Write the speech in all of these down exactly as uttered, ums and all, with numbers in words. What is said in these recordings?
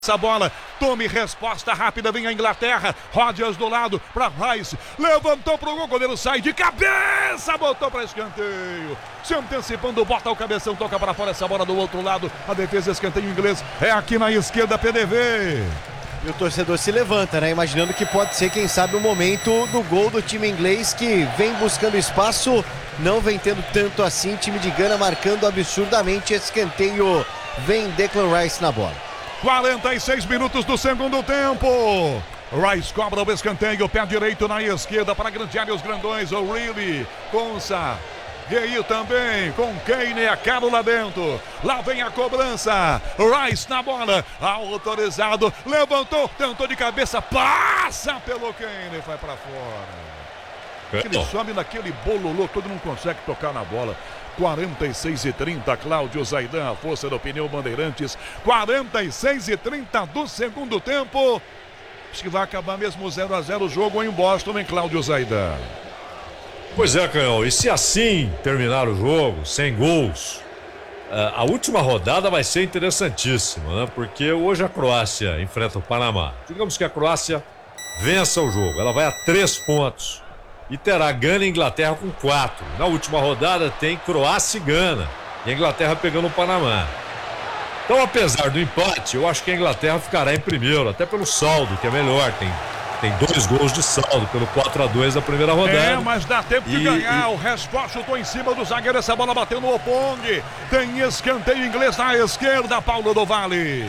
Essa bola, tome resposta rápida, vem a Inglaterra, Rodgers do lado para Rice, levantou pro gol, o goleiro sai de cabeça, botou para escanteio, se antecipando, bota o cabeção, toca para fora essa bola do outro lado, a defesa escanteio inglês, é aqui na esquerda, P D V. E o torcedor se levanta, né? Imaginando que pode ser, quem sabe, o momento do gol do time inglês, que vem buscando espaço, não vem tendo tanto assim, time de Gana marcando absurdamente, escanteio, vem Declan Rice na bola. quarenta e seis minutos do segundo tempo. Rice cobra o escanteio, pé direito na esquerda para a grande área, os grandões, O'Reilly, Konsa, Gueye também, com Kane, a cara lá dentro. Lá vem a cobrança, Rice na bola, autorizado, levantou, tentou de cabeça, passa pelo Kane, vai para fora. Ele sobe naquele bololô, todo não consegue tocar na bola. quarenta e seis e trinta, Cláudio Zaidan, a força do pneu Bandeirantes. quarenta e seis e trinta do segundo tempo. Acho que vai acabar mesmo zero a zero o jogo em Boston, em Cláudio Zaidan. Pois é, Canhão, e se assim terminar o jogo, sem gols, a última rodada vai ser interessantíssima, né? Porque hoje a Croácia enfrenta o Panamá. Digamos que a Croácia vença o jogo, ela vai a três pontos. E terá Gana e Inglaterra com quatro. Na última rodada tem Croácia e Gana. E a Inglaterra pegando o Panamá. Então, apesar do empate, eu acho que a Inglaterra ficará em primeiro, até pelo saldo, que é melhor. Tem, tem dois gols de saldo pelo quatro a dois da primeira rodada. É, mas dá tempo de e, ganhar. E... O resposta chutou em cima do zagueiro. Essa bola bateu no Opong. Tem escanteio inglês na esquerda, Paulo do Vale.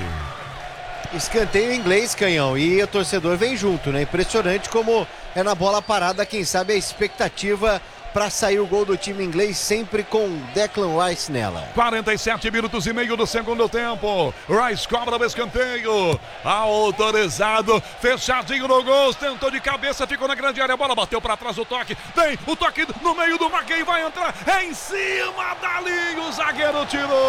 Escanteio inglês, Canhão, e o torcedor vem junto, né? Impressionante como é na bola parada, quem sabe a expectativa para sair o gol do time inglês, sempre com Declan Rice nela. quarenta e sete minutos e meio do segundo tempo. Rice cobra o escanteio. Autorizado, fechadinho no gol, tentou de cabeça, ficou na grande área, a bola bateu para trás, o toque. Vem o toque no meio do Maguei, vai entrar é em cima da linha, o zagueiro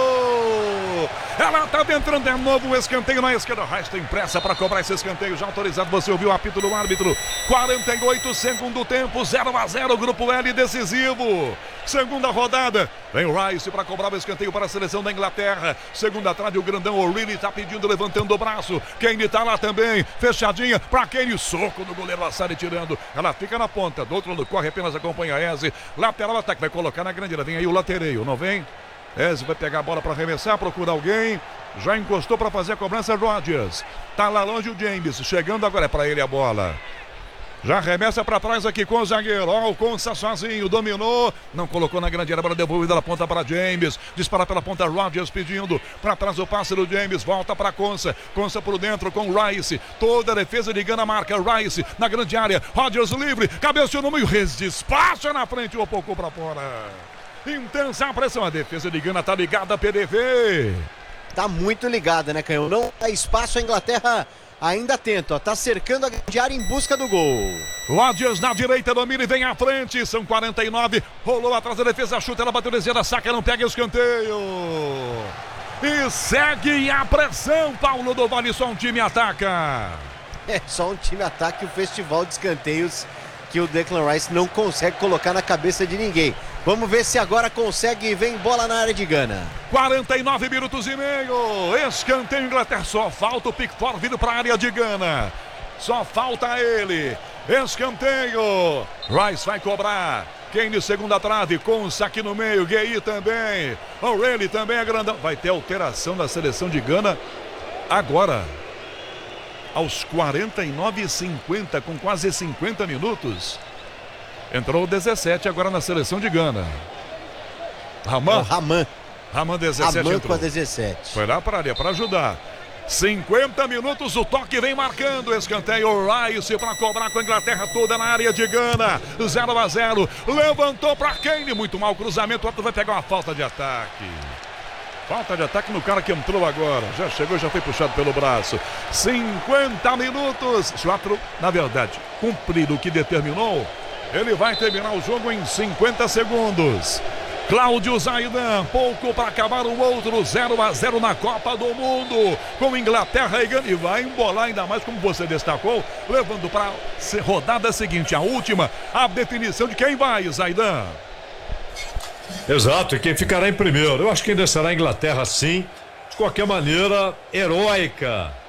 tirou. Ela estava entrando de novo, o escanteio na esquerda. Rice tem pressa para cobrar esse escanteio, já autorizado. Você ouviu o apito do árbitro. quarenta e oito segundo tempo, zero a zero, grupo L decisivo. Segunda rodada, vem o Rice para cobrar o escanteio para a seleção da Inglaterra. Segunda trave, o grandão O'Reilly está pedindo, levantando o braço. Kane está lá também, fechadinha para Kane, soco no goleiro Assari tirando. Ela fica na ponta, do outro lado corre, apenas acompanha a Eze. Lateral ataque, vai colocar na grande área, vem aí o latereio, não vem? Eze vai pegar a bola para arremessar, procura alguém. Já encostou para fazer a cobrança, Rodgers. Tá lá longe o James, chegando agora, é para ele a bola. Já remessa para trás aqui com o zagueiro. Ó, o Konsa sozinho, dominou. Não colocou na grande área, bola devolvida na ponta para James. Dispara pela ponta, Rodgers pedindo. Para trás o passe do James, volta para Konsa. Konsa por dentro com o Rice. Toda a defesa de Gana marca. Rice na grande área. Rodgers livre, cabeceou no meio. Despacha na frente, o pouco para fora. Intensa a pressão. A defesa de Gana tá ligada, P D V. Tá muito ligada, né, Canhão? Não dá espaço, a Inglaterra ainda tenta, ó, tá cercando a grande área em busca do gol. Rodgers na direita, domina e vem à frente, são quarenta e nove, rolou atrás da defesa, chuta, ela bateu na esquerda, saca, não pega o escanteio. E segue a pressão, Paulo do Vale, só um time ataca. É, só um time ataca, o festival de escanteios que o Declan Rice não consegue colocar na cabeça de ninguém. Vamos ver se agora consegue e vem bola na área de Gana. quarenta e nove minutos e meio. Escanteio Inglaterra. Só falta o Pickford vindo para a área de Gana. Só falta ele. Escanteio. Rice vai cobrar. Kane segunda trave. Konsa aqui no meio. Gueye também. O'Reilly também é grandão. Vai ter alteração da seleção de Gana agora. Aos quarenta e nove e cinquenta, com quase cinquenta minutos. Entrou o dezessete agora na seleção de Gana. Raman. É o Raman. Raman dezessete Raman entrou. com a dezessete. Foi lá para a área para ajudar. cinquenta minutos, o toque vem marcando. Escanteio Rice para cobrar com a Inglaterra toda na área de Gana. zero a zero. Levantou para Kane. Muito mal cruzamento. O outro vai pegar uma falta de ataque. Falta de ataque no cara que entrou agora. Já chegou, já foi puxado pelo braço. cinquenta minutos. Se o outro, na verdade, cumprir o que determinou, ele vai terminar o jogo em cinquenta segundos. Cláudio Zaidan, pouco para acabar o outro, zero a zero na Copa do Mundo, com Inglaterra e Gana, e vai embolar ainda mais, como você destacou, levando para a rodada seguinte, a última, a definição de quem vai, Zaidan. Exato, e quem ficará em primeiro? Eu acho que ainda será a Inglaterra, sim. De qualquer maneira, heróica